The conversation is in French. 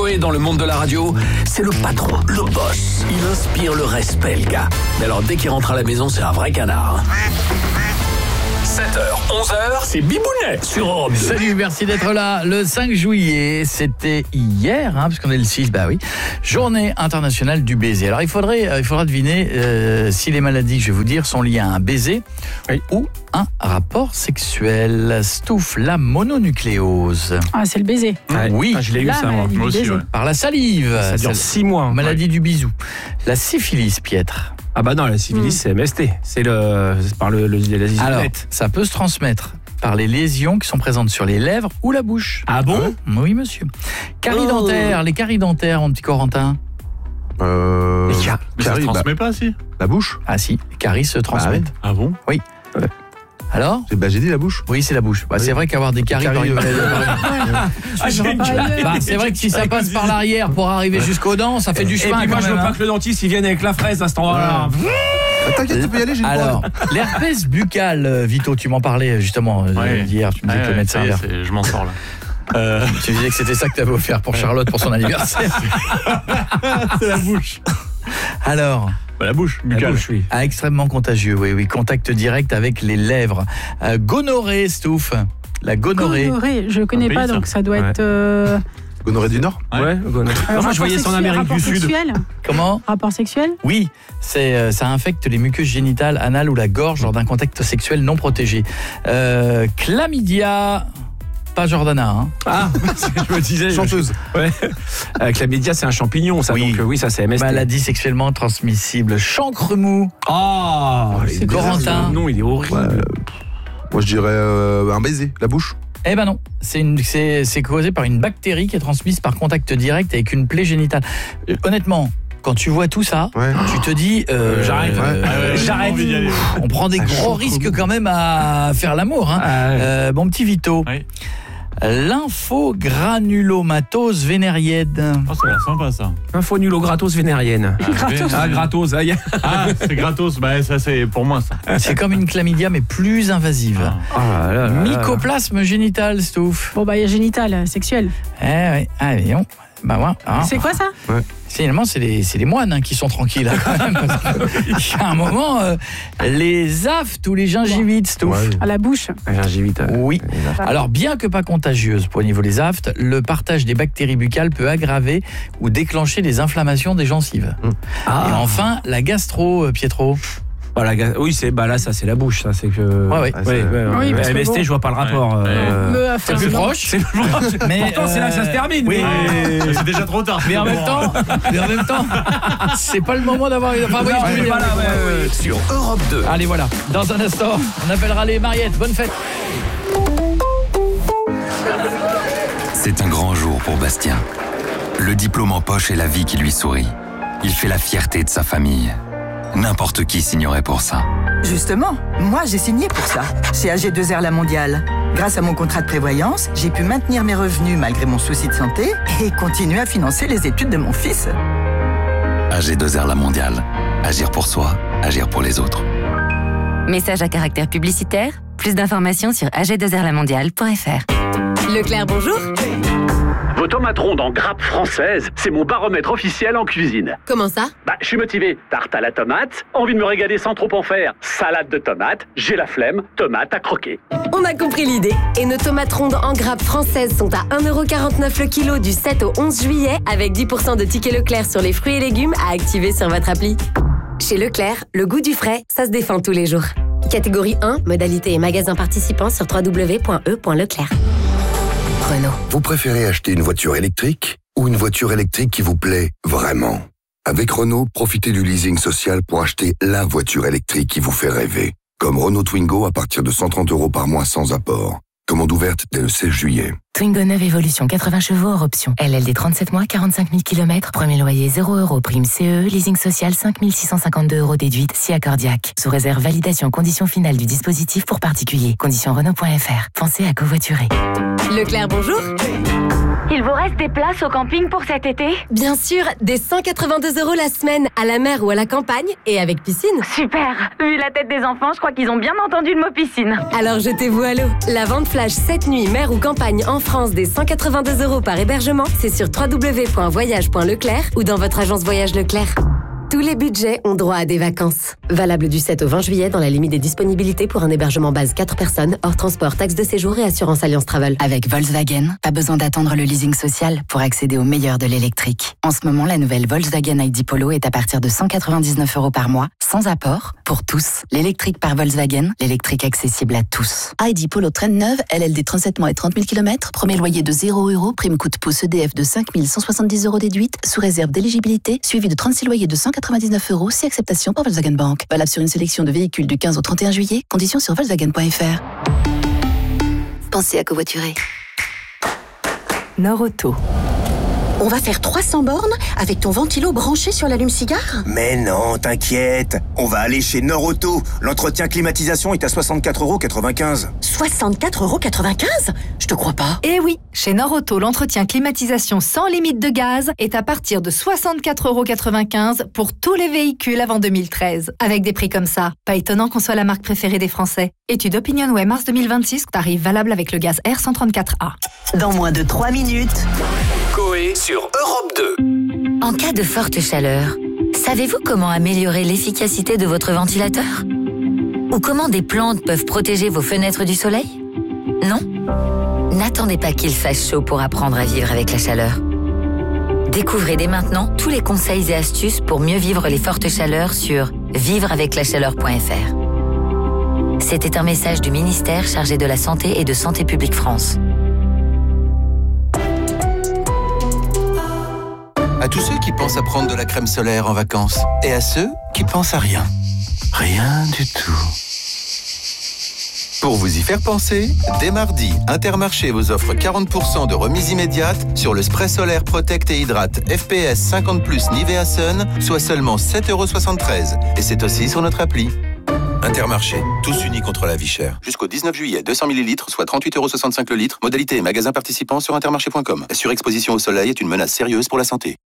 Coé dans le monde de la radio, c'est le patron, le boss. Il inspire le respect, le gars. Mais alors, dès qu'il rentre à la maison, c'est un vrai canard. 7h, 11h, c'est Bibounet sur Europe 2. Salut, merci d'être là. Le 5 juillet, c'était hier, parce qu'on est le 6, bah oui. Journée internationale du baiser. Alors, il faudra deviner si les maladies que je vais vous dire sont liées à un baiser ou un rapport sexuel. Stouff, la mononucléose. Ah, c'est le baiser. Oui, je l'ai eu ça, moi aussi. Ouais. Par la salive. Ça dure 6 mois. Maladie du bisou. La syphilis, Pietre. Ah bah non, la syphilis, c'est MST. C'est par la zizouillette. Alors, ça peut se transmettre par les lésions qui sont présentes sur les lèvres ou la bouche. Ah bon ? Oui, monsieur. Caries dentaires, les caries dentaires, mon petit Corentin. Mais ça se transmet pas, si. La bouche ? Ah si, les caries se transmettent. Ah bon ? Oui. Ouais. Alors ? J'ai dit la bouche. Oui, c'est la bouche. Bah, oui. C'est vrai qu'avoir des caries par une... c'est vrai que si ça passe par l'arrière pour arriver jusqu'aux dents, ça fait du chemin. Et puis moi, je veux pas que le dentiste il vienne avec la fraise à cet endroit-là. T'inquiète, tu peux y aller, j'ai Alors, l'herpès buccal, Vito, tu m'en parlais justement hier, tu me disais que le médecin... je m'en sors là. Tu disais que c'était ça que tu avais offert pour Charlotte pour son anniversaire. C'est la bouche. Alors... La bouche, buccale. Oui. Ah, extrêmement contagieux, oui. Contact direct avec les lèvres. Gonorrhée, Stouff. La gonorrhée. Gonorrhée, je connais pas, donc ça doit être... Gonorrhée du Nord ? Ouais, gonorrhée. Moi, je voyais ça en Amérique du Sud. Sexuel. Comment ? Rapport sexuel ? Oui, ça infecte les muqueuses génitales, anales ou la gorge lors d'un contact sexuel non protégé. Chlamydia... Pas Jordana, Ah, je me disais. Chanteuse. Ouais. Chlamydia, c'est un champignon, ça. Oui. Donc oui, ça c'est MST. Maladie sexuellement transmissible. Chancre mou. C'est Corentin. Non, il est horrible. Moi, je dirais un baiser, la bouche. Eh ben non, c'est causé par une bactérie qui est transmise par contact direct avec une plaie génitale. Honnêtement, quand tu vois tout ça, tu te dis j'arrête. J'arrête. On prend des gros risques quand même à faire l'amour. Bon petit Vito. Oui. Lymphogranulomatose vénérienne. Oh, ça a l'air sympa ça. Infonulogratos vénérienne. Gratos. C'est gratos. Bah ça c'est pour moi ça. C'est comme une chlamydia mais plus invasive. Mycoplasme génital, Stouff. Bon bah il y a génital, sexuel. Oui. Allez, bah ouais. C'est quoi ça ? Finalement, c'est les moines qui sont tranquilles là, quand même. Parce qu'il y a un moment, les aftes ou les gingivites, Stouff. À la bouche. Gingivite. Oui. Alors, bien que pas contagieuse pour au niveau des aftes, le partage des bactéries buccales peut aggraver ou déclencher des inflammations des gencives. Et enfin, la gastro, Pietro. Oui, là ça c'est la bouche, ça c'est que. Oui, parce que MST, je vois pas le rapport. C'est plus proche. Mais pourtant c'est là que ça se termine. Oui. C'est déjà trop tard. Mais en même temps, c'est pas le moment d'avoir une. Enfin, Sur Europe 2. Allez, voilà. Dans un instant, on appellera les Mariettes. Bonne fête. C'est un grand jour pour Bastien. Le diplôme en poche et la vie qui lui sourit. Il fait la fierté de sa famille. N'importe qui signerait pour ça. Justement, moi j'ai signé pour ça, chez AG2R La Mondiale. Grâce à mon contrat de prévoyance, j'ai pu maintenir mes revenus malgré mon souci de santé et continuer à financer les études de mon fils. AG2R La Mondiale. Agir pour soi, agir pour les autres. Message à caractère publicitaire. Plus d'informations sur ag2rlamondiale.fr. Leclerc, bonjour. Vos tomates rondes en grappe française, c'est mon baromètre officiel en cuisine. Comment ça ? Je suis motivé. Tarte à la tomate, envie de me régaler sans trop en faire. Salade de tomates, j'ai la flemme, tomate à croquer. On a compris l'idée. Et nos tomates rondes en grappe françaises sont à 1,49€ le kilo du 7 au 11 juillet avec 10% de tickets Leclerc sur les fruits et légumes à activer sur votre appli. Chez Leclerc, le goût du frais, ça se défend tous les jours. Catégorie 1, modalité et magasin participants sur www.e.leclerc. Renault. Vous préférez acheter une voiture électrique ou une voiture électrique qui vous plaît vraiment ? Avec Renault, profitez du leasing social pour acheter la voiture électrique qui vous fait rêver. Comme Renault Twingo à partir de 130€ par mois sans apport. Commande ouverte dès le 16 juillet. Twingo 9 Evolution 80 chevaux hors option. LLD 37 mois, 45 000 km. Premier loyer 0€. Prime CE. Leasing social 5 652€ déduite si accordiaque. Sous réserve validation conditions finales du dispositif pour particuliers. Conditions Renault.fr. Pensez à covoiturer. Leclerc, bonjour. Il vous reste des places au camping pour cet été ? Bien sûr, des 182€ la semaine, à la mer ou à la campagne, et avec piscine. Super. Vu la tête des enfants, je crois qu'ils ont bien entendu le mot piscine. Alors jetez-vous à l'eau. La vente flash 7 nuits, mer ou campagne, enfants France dès 182 € par hébergement, c'est sur www.voyage.leclerc ou dans votre agence Voyage Leclerc. Tous les budgets ont droit à des vacances. Valable du 7 au 20 juillet dans la limite des disponibilités pour un hébergement base 4 personnes, hors transport, taxe de séjour et assurance Alliance Travel. Avec Volkswagen, pas besoin d'attendre le leasing social pour accéder au meilleur de l'électrique. En ce moment, la nouvelle Volkswagen ID Polo est à partir de 199 € par mois, sans apport, pour tous. L'électrique par Volkswagen, l'électrique accessible à tous. ID Polo Traîne neuve, LLD 37 mois et 30 000 km, premier loyer de 0 €, prime coup de pouce EDF de 5 170 € déduite, sous réserve d'éligibilité, suivi de 36 loyers de 199 €, si acceptation par Volkswagen Bank. Valable sur une sélection de véhicules du 15 au 31 juillet, conditions sur Volkswagen.fr. Pensez à covoiturer. Norauto. On va faire 300 bornes avec ton ventilo branché sur l'allume-cigare ? Mais non, t'inquiète. On va aller chez Norauto. L'entretien climatisation est à 64,95 €. 64,95 €? Je te crois pas. Eh oui, chez Norauto, l'entretien climatisation sans limite de gaz est à partir de 64,95 € pour tous les véhicules avant 2013. Avec des prix comme ça, pas étonnant qu'on soit la marque préférée des Français. Étude OpinionWay mars 2026, tarif valable avec le gaz R134A. Dans moins de 3 minutes... Coé sur Europe 2. En cas de forte chaleur, savez-vous comment améliorer l'efficacité de votre ventilateur ? Ou comment des plantes peuvent protéger vos fenêtres du soleil ? Non ? N'attendez pas qu'il fasse chaud pour apprendre à vivre avec la chaleur. Découvrez dès maintenant tous les conseils et astuces pour mieux vivre les fortes chaleurs sur vivreaveclachaleur.fr. C'était un message du ministère chargé de la Santé et de Santé publique France. À tous ceux qui pensent à prendre de la crème solaire en vacances. Et à ceux qui pensent à rien. Rien du tout. Pour vous y faire penser, dès mardi, Intermarché vous offre 40% de remise immédiate sur le spray solaire Protect et Hydrate FPS 50+, Nivea Sun, soit seulement 7,73 €. Et c'est aussi sur notre appli. Intermarché, tous unis contre la vie chère. Jusqu'au 19 juillet, 200 ml, soit 38,65 € le litre. Modalité et magasin participants sur intermarché.com. La surexposition au soleil est une menace sérieuse pour la santé.